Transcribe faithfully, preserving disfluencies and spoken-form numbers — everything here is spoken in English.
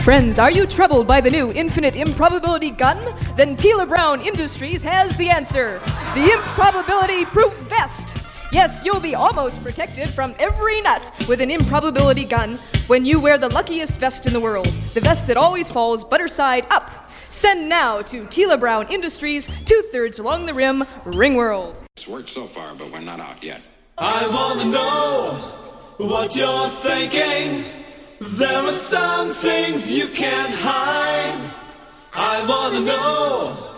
Friends, are you troubled by the new Infinite Improbability Gun? Then Tela Brown Industries has the answer. The Improbability Proof Vest. Yes, you'll be almost protected from every nut with an improbability gun when you wear the luckiest vest in the world. The vest that always falls butter side up. Send now to Tela Brown Industries, two-thirds along the rim, Ring World. It's worked so far, but we're not out yet. I wanna know what you're thinking. There are some things you can't hide. I wanna know